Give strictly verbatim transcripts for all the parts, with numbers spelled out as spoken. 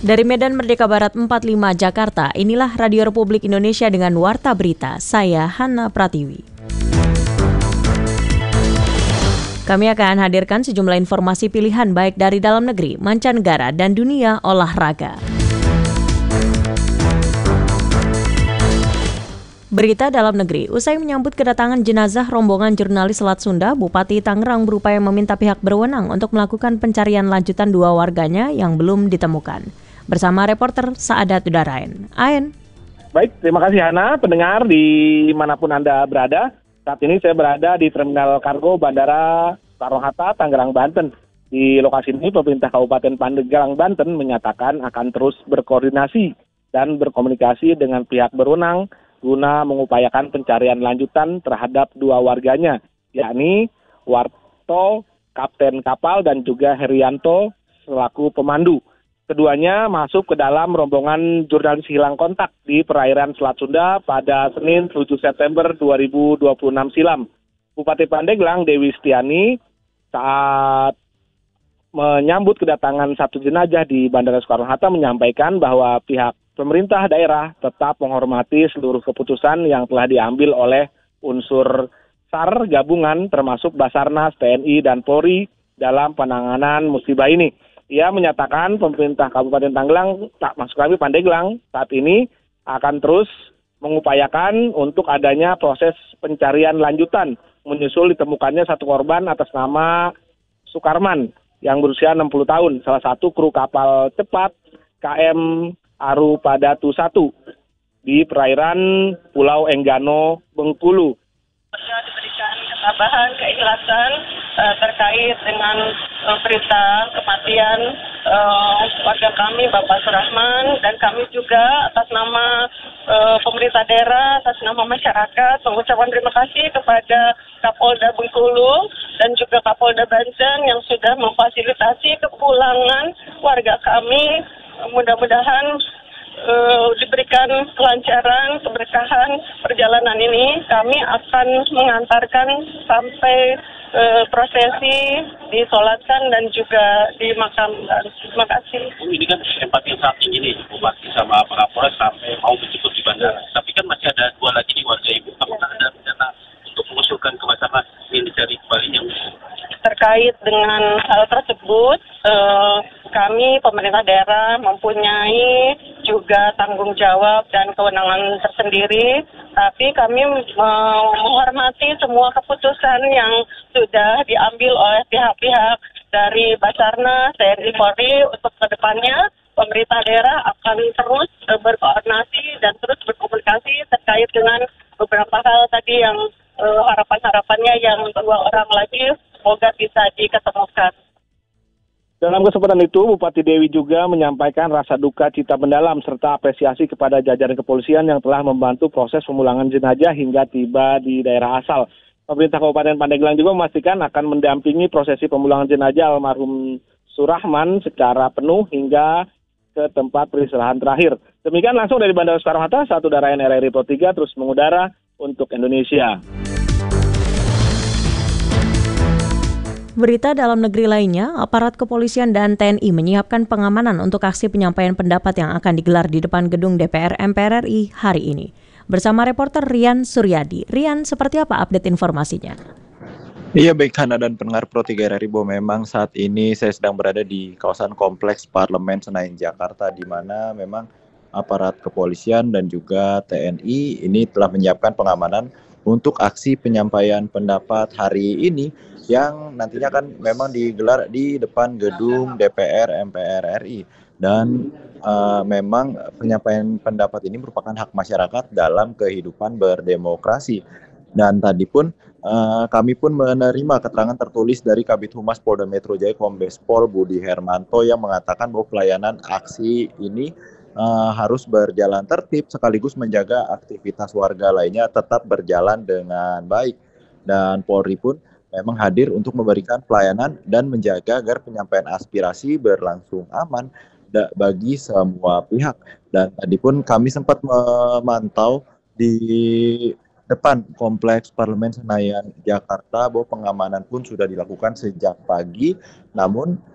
Dari Medan Merdeka Barat empat puluh lima Jakarta, inilah Radio Republik Indonesia dengan Warta Berita. Saya Hana Pratiwi. Kami akan hadirkan sejumlah informasi pilihan baik dari dalam negeri, mancanegara, dan dunia olahraga. Berita dalam negeri, usai menyambut kedatangan jenazah rombongan jurnalis Selat Sunda, Bupati Tangerang berupaya meminta pihak berwenang untuk melakukan pencarian lanjutan dua warganya yang belum ditemukan. Bersama reporter Saadat Udarain. Ain. Baik, terima kasih Hana, pendengar dimanapun Anda berada. Saat ini saya berada di Terminal Kargo Bandara Soekarno-Hatta, Tangerang, Banten. Di lokasi ini, pemerintah Kabupaten Pandeglang, Banten menyatakan akan terus berkoordinasi dan berkomunikasi dengan pihak berwenang guna mengupayakan pencarian lanjutan terhadap dua warganya, yakni Warto, kapten kapal, dan juga Herianto selaku pemandu. Keduanya masuk ke dalam rombongan jurnalis hilang kontak di perairan Selat Sunda pada Senin tujuh September dua ribu dua puluh enam silam. Bupati Pandeglang Dewi Setiani saat menyambut kedatangan satu jenazah di Bandara Soekarno-Hatta menyampaikan bahwa pihak pemerintah daerah tetap menghormati seluruh keputusan yang telah diambil oleh unsur S A R gabungan termasuk Basarnas, T N I, dan Polri dalam penanganan musibah ini. Ia menyatakan pemerintah Kabupaten Tangerang, tak masuk kami Pandeglang, saat ini akan terus mengupayakan untuk adanya proses pencarian lanjutan menyusul ditemukannya satu korban atas nama Sukarman yang berusia enam puluh tahun, salah satu kru kapal cepat K M Aru Padatu satu di perairan Pulau Enggano, Bengkulu. Diberikan ketabahan, keikhlasan uh, terkait dengan uh, berita kematian uh, warga kami, Bapak Surahman, dan kami juga atas nama uh, pemerintah daerah, atas nama masyarakat, mengucapkan terima kasih kepada Kapolda Bengkulu dan juga Kapolda Banten yang sudah memfasilitasi kepulangan warga kami. Mudah-mudahan uh, diberikan kelancaran, keberkahan perjalanan ini. Kami akan mengantarkan sampai uh, prosesi disolatkan dan juga dimakamkan. Terima kasih. Ini kan tempat yang sangat tinggi nih, Bupati sama Pak Kapolres sampai mau menjemput di bandara. Tapi kan masih ada dua lagi nih warga Ibu. Apakah ada rencana untuk mengusulkan ke masyarakat yang dicari kembali yang terkait dengan hal tersebut? Uh, Kami, pemerintah daerah, mempunyai juga tanggung jawab dan kewenangan tersendiri, tapi kami uh, menghormati semua keputusan yang sudah diambil oleh pihak-pihak dari Basarnas, T N I, Polri. Untuk kedepannya, pemerintah daerah akan terus uh, berkoordinasi dan terus berkomunikasi terkait dengan beberapa hal tadi yang uh, harapan-harapannya yang dua orang lagi semoga bisa diketemukan. Dalam kesempatan itu, Bupati Dewi juga menyampaikan rasa duka cita mendalam serta apresiasi kepada jajaran kepolisian yang telah membantu proses pemulangan jenazah hingga tiba di daerah asal. Pemerintah Kabupaten Pandeglang juga memastikan akan mendampingi prosesi pemulangan jenazah almarhum Surahman secara penuh hingga ke tempat peristirahatan terakhir. Demikian langsung dari Bandara Soekarno-Hatta, satu Darayan R R I Pro tiga terus mengudara untuk Indonesia. Berita dalam negeri lainnya, aparat kepolisian dan T N I menyiapkan pengamanan untuk aksi penyampaian pendapat yang akan digelar di depan gedung D P R M P R R I hari ini. Bersama reporter Rian Suryadi. Rian, seperti apa update informasinya? Iya, baik Hana dan pendengar Pro tiga R R I, bahwa memang saat ini saya sedang berada di kawasan Kompleks Parlemen Senayan, Jakarta, di mana memang aparat kepolisian dan juga T N I ini telah menyiapkan pengamanan untuk aksi penyampaian pendapat hari ini yang nantinya kan memang digelar di depan gedung D P R M P R R I. Dan uh, memang penyampaian pendapat ini merupakan hak masyarakat dalam kehidupan berdemokrasi. Dan tadi pun uh, kami pun menerima keterangan tertulis dari Kabid Humas Polda Metro Jaya Kombes Pol Budi Hermanto yang mengatakan bahwa pelayanan aksi ini uh, harus berjalan tertib sekaligus menjaga aktivitas warga lainnya tetap berjalan dengan baik. Dan Polri pun memang hadir untuk memberikan pelayanan dan menjaga agar penyampaian aspirasi berlangsung aman bagi semua pihak. Dan tadi pun kami sempat memantau di depan Kompleks Parlemen Senayan, Jakarta, bahwa pengamanan pun sudah dilakukan sejak pagi. Namun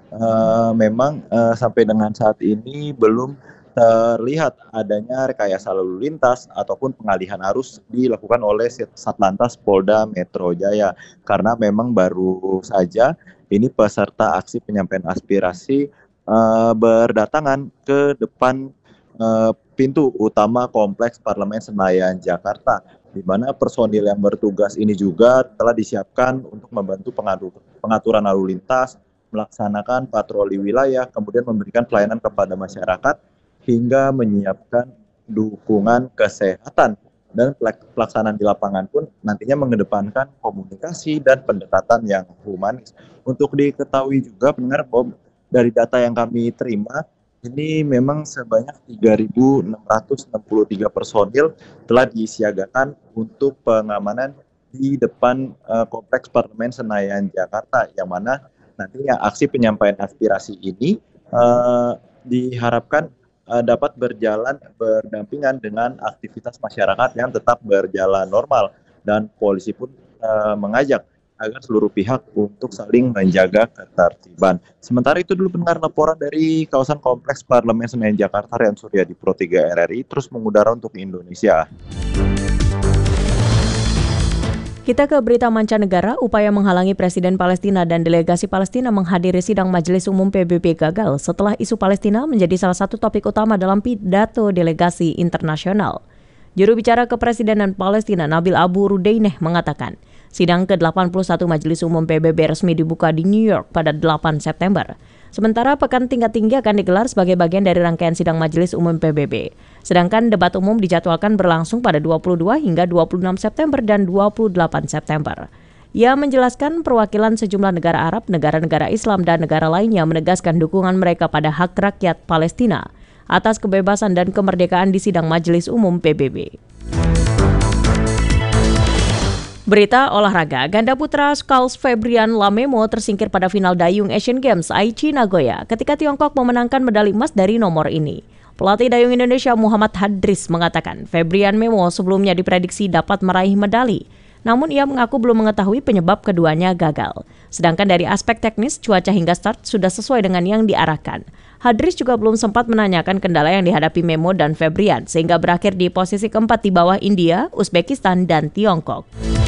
uh, memang uh, sampai dengan saat ini belum terlihat adanya rekayasa lalu lintas ataupun pengalihan arus dilakukan oleh Satlantas Polda Metro Jaya, karena memang baru saja ini peserta aksi penyampaian aspirasi uh, berdatangan ke depan uh, pintu utama Kompleks Parlemen Senayan Jakarta, di mana personil yang bertugas ini juga telah disiapkan untuk membantu pengaturan lalu lintas, melaksanakan patroli wilayah, kemudian memberikan pelayanan kepada masyarakat, hingga menyiapkan dukungan kesehatan. Dan pelaksanaan di lapangan pun nantinya mengedepankan komunikasi dan pendekatan yang humanis. Untuk diketahui juga pendengar, Bob, dari data yang kami terima, ini memang sebanyak tiga ribu enam ratus enam puluh tiga personil telah disiagakan untuk pengamanan di depan uh, Kompleks Parlemen Senayan Jakarta, yang mana nantinya aksi penyampaian aspirasi ini uh, diharapkan uh, dapat berjalan berdampingan dengan aktivitas masyarakat yang tetap berjalan normal, dan polisi pun uh, mengajak agar seluruh pihak untuk saling menjaga ketertiban. Sementara itu dulu pendengar, laporan dari kawasan Kompleks Parlemen Senayan Jakarta, Rian Suryadi, Pro tiga R R I, terus mengudara untuk Indonesia. Kita ke berita mancanegara. Upaya menghalangi Presiden Palestina dan delegasi Palestina menghadiri sidang Majelis Umum P B B gagal setelah isu Palestina menjadi salah satu topik utama dalam pidato delegasi internasional. Juru bicara Kepresidenan Palestina Nabil Abu Rudaineh mengatakan, sidang ke delapan puluh satu Majelis Umum P B B resmi dibuka di New York pada delapan September. Sementara pekan tingkat tinggi akan digelar sebagai bagian dari rangkaian sidang Majelis Umum P B B. Sedangkan debat umum dijadwalkan berlangsung pada dua puluh dua hingga dua puluh enam September dan dua puluh delapan September. Ia menjelaskan perwakilan sejumlah negara Arab, negara-negara Islam, dan negara lainnya menegaskan dukungan mereka pada hak rakyat Palestina atas kebebasan dan kemerdekaan di sidang Majelis Umum P B B. Berita olahraga, ganda putra Skulls Febrian Lamemo tersingkir pada final dayung Asian Games Aichi Nagoya ketika Tiongkok memenangkan medali emas dari nomor ini. Pelatih dayung Indonesia Muhammad Hadris mengatakan Febrian Memo sebelumnya diprediksi dapat meraih medali, namun ia mengaku belum mengetahui penyebab keduanya gagal. Sedangkan dari aspek teknis, cuaca hingga start sudah sesuai dengan yang diarahkan. Hadris juga belum sempat menanyakan kendala yang dihadapi Memo dan Febrian, sehingga berakhir di posisi keempat di bawah India, Uzbekistan, dan Tiongkok.